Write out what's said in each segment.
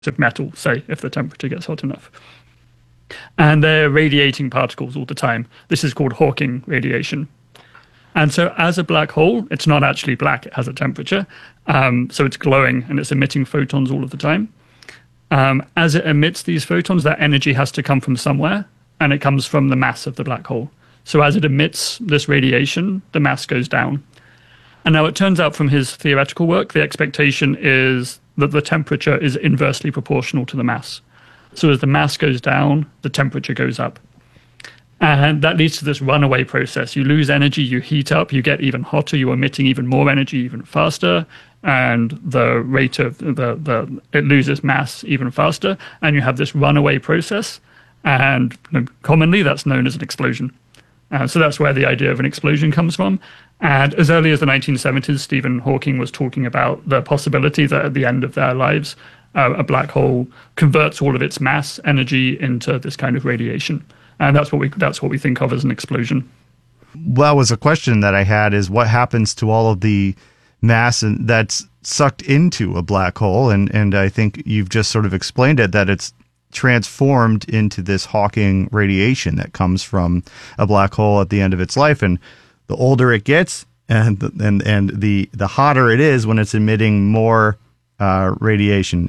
of metal, say, if the temperature gets hot enough. And they're radiating particles all the time. This is called Hawking radiation. And so as a black hole, it's not actually black, it has a temperature. So it's glowing and it's emitting photons all of the time. As it emits these photons, that energy has to come from somewhere, and it comes from the mass of the black hole. So as it emits this radiation, the mass goes down. And now it turns out from his theoretical work, the expectation is that the temperature is inversely proportional to the mass. So as the mass goes down, the temperature goes up. And that leads to this runaway process. You lose energy, you heat up, you get even hotter, you're emitting even more energy even faster, and the rate of it loses mass even faster, and you have this runaway process, and commonly that's known as an explosion. So that's where the idea of an explosion comes from. And as early as the 1970s, Stephen Hawking was talking about the possibility that at the end of their lives, a black hole converts all of its mass energy into this kind of radiation. And that's what we think of as an explosion. Well, was a question that I had is what happens to all of the mass that's sucked into a black hole? And I think you've just sort of explained it, that it's transformed into this Hawking radiation that comes from a black hole at the end of its life. And the older it gets and the hotter it is when it's emitting more radiation.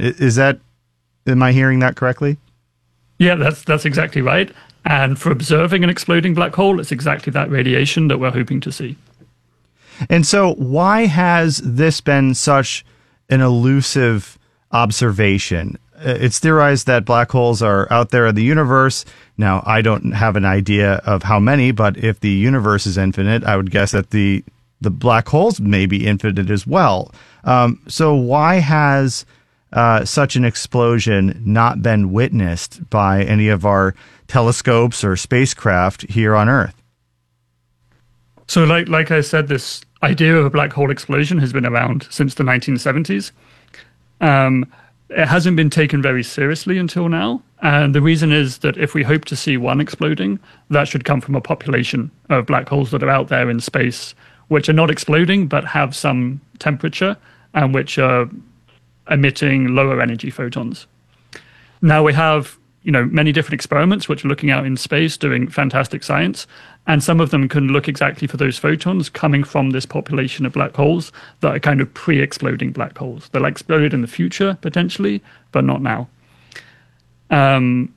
Am I hearing that correctly? Yeah, that's exactly right. And for observing an exploding black hole, it's exactly that radiation that we're hoping to see. And so why has this been such an elusive observation? It's theorized that black holes are out there in the universe. Now, I don't have an idea of how many, but if the universe is infinite, I would guess that the black holes may be infinite as well. So why has such an explosion not been witnessed by any of our telescopes or spacecraft here on Earth? So like I said, this idea of a black hole explosion has been around since the 1970s. It hasn't been taken very seriously until now. And the reason is that if we hope to see one exploding, that should come from a population of black holes that are out there in space, which are not exploding, but have some temperature and which are emitting lower energy photons. Now we have many different experiments which are looking out in space doing fantastic science, and some of them can look exactly for those photons coming from this population of black holes that are kind of pre-exploding black holes. They'll explode in the future potentially, but not now. And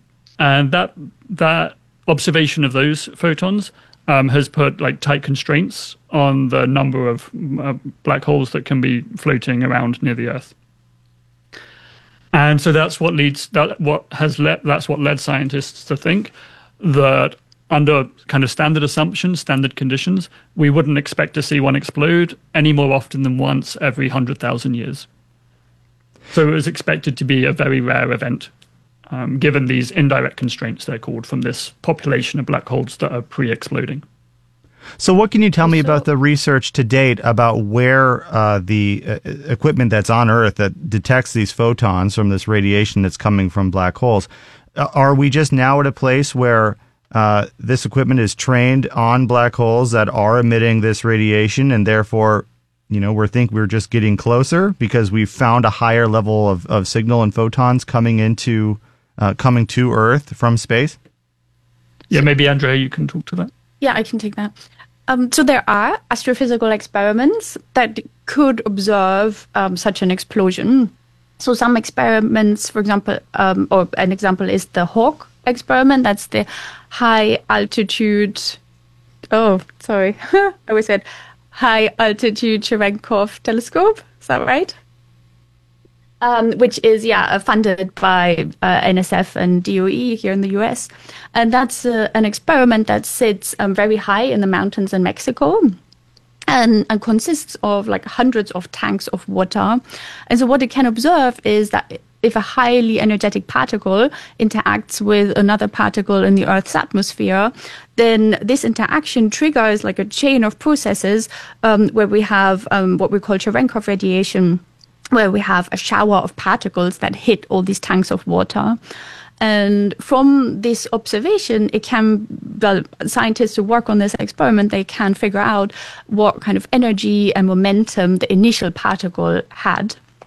that observation of those photons has put like tight constraints on the number of black holes that can be floating around near the Earth. And so that's what led scientists to think that under kind of standard assumptions, standard conditions, we wouldn't expect to see one explode any more often than once every 100,000 years. So it was expected to be a very rare event, given these indirect constraints, they're called, from this population of black holes that are pre-exploding. So what can you tell me about the research to date about where the equipment that's on Earth that detects these photons from this radiation that's coming from black holes, are we just now at a place where this equipment is trained on black holes that are emitting this radiation, and therefore, we're just getting closer because we've found a higher level of signal and photons coming to Earth from space? Yeah, maybe Andrea, you can talk to that. Yeah, I can take that. So there are astrophysical experiments that could observe such an explosion. So some experiments, for example, or an example is the HAWK experiment. That's the high altitude. Oh, sorry. I always said high altitude Cherenkov telescope. Is that right? Which is, funded by NSF and DOE here in the US. And that's an experiment that sits very high in the mountains in Mexico and consists of like hundreds of tanks of water. And so what it can observe is that if a highly energetic particle interacts with another particle in the Earth's atmosphere, then this interaction triggers like a chain of processes where we have what we call Cherenkov radiation, where we have a shower of particles that hit all these tanks of water. And from this observation, scientists who work on this experiment, they can figure out what kind of energy and momentum the initial particle had.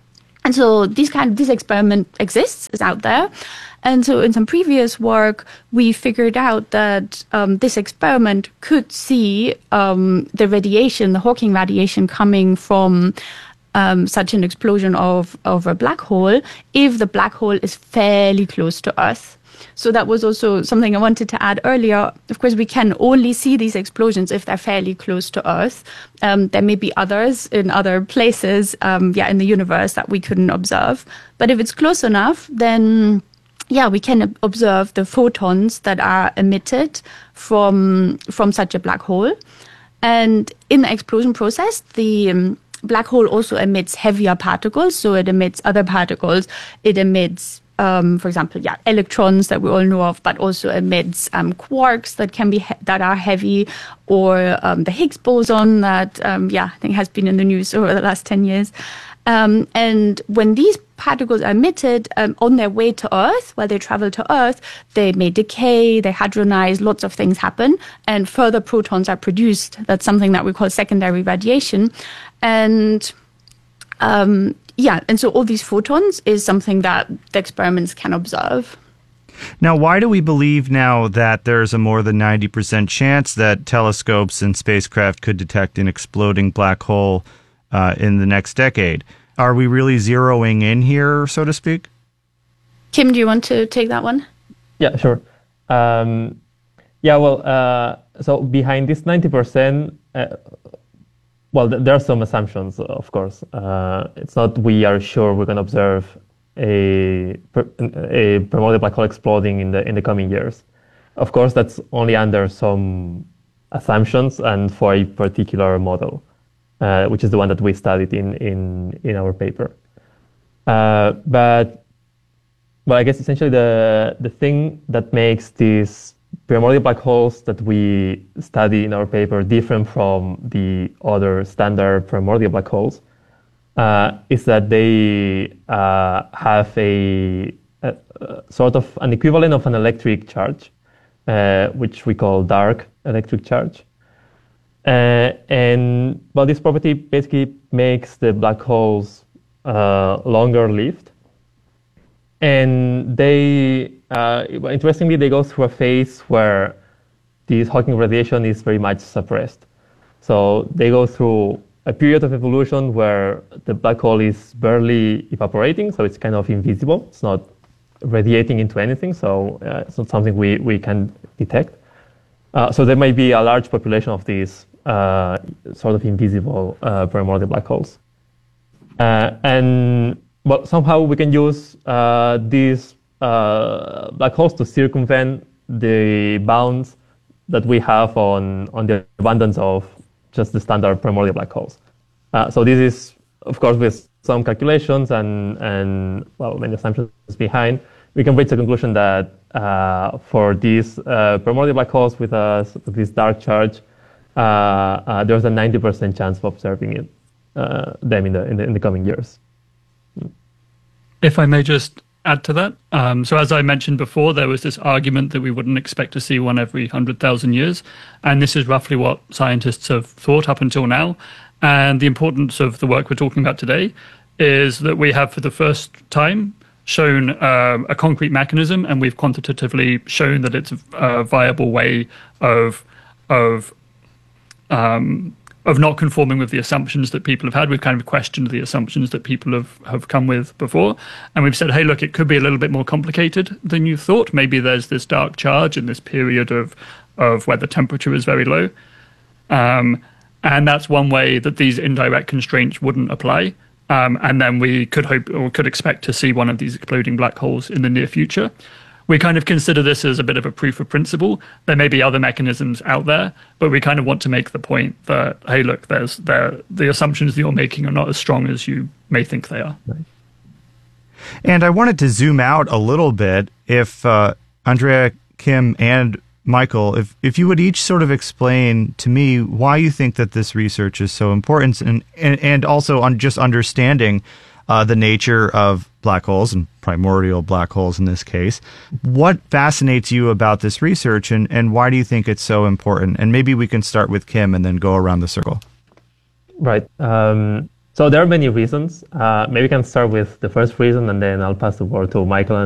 And so this experiment exists, is out there. And so in some previous work, we figured out that this experiment could see the radiation, the Hawking radiation coming from such an explosion of a black hole if the black hole is fairly close to Earth. So that was also something I wanted to add earlier. Of course, we can only see these explosions if they're fairly close to Earth. There may be others in other places, in the universe that we couldn't observe. But if it's close enough, then we can observe the photons that are emitted from such a black hole. And in the explosion process, the black hole also emits heavier particles. So it emits other particles. It emits for example, electrons that we all know of, but also emits quarks that are heavy, or the Higgs boson that I think has been in the news over the last 10 years. And when these particles are emitted on their way to Earth, while they travel to Earth, they may decay, they hadronize, lots of things happen, and further protons are produced. That's something that we call secondary radiation, and and so all these photons is something that the experiments can observe. Now, why do we believe now that there's a more than 90% chance that telescopes and spacecraft could detect an exploding black hole in the next decade? Are we really zeroing in here, so to speak? Kim, do you want to take that one? Yeah, sure. So behind this 90%, there are some assumptions, of course. It's not we are sure we're going to observe a primordial black hole exploding in the coming years. Of course, that's only under some assumptions and for a particular model, which is the one that we studied in our paper. But I guess essentially the thing that makes these primordial black holes that we study in our paper different from the other standard primordial black holes is that they have a sort of an equivalent of an electric charge, which we call dark electric charge. But this property basically makes the black holes longer lived. And they, interestingly, they go through a phase where this Hawking radiation is very much suppressed. So they go through a period of evolution where the black hole is barely evaporating, so it's kind of invisible. It's not radiating into anything, so it's not something we can detect. So there might be a large population of these sort of invisible primordial black holes. But somehow we can use these black holes to circumvent the bounds that we have on the abundance of just the standard primordial black holes. So this is, of course, with some calculations and many assumptions behind, we can reach the conclusion that for these primordial black holes with this dark charge, there's a 90% chance of observing them in the coming years. If I may just add to that. So as I mentioned before, there was this argument that we wouldn't expect to see one every 100,000 years. And this is roughly what scientists have thought up until now. And the importance of the work we're talking about today is that we have, for the first time, shown a concrete mechanism, and we've quantitatively shown that it's a viable way of not conforming with the assumptions that people have had. We've kind of questioned the assumptions that people have come with before. And we've said, hey, look, it could be a little bit more complicated than you thought. Maybe there's this dark charge in this period of where the temperature is very low. And that's one way that these indirect constraints wouldn't apply. And then we could hope or could expect to see one of these exploding black holes in the near future. We kind of consider this as a bit of a proof of principle. There may be other mechanisms out there, but we kind of want to make the point that, hey, look, the assumptions that you're making are not as strong as you may think they are. Right. And I wanted to zoom out a little bit. If Andrea, Kim, and Michael, if you would each sort of explain to me why you think that this research is so important, and also on just understanding the nature of black holes and primordial black holes in this case. What fascinates you about this research, and why do you think it's so important? And maybe we can start with Kim and then go around the circle. Right. So there are many reasons. Maybe we can start with the first reason, and then I'll pass the word to Michael and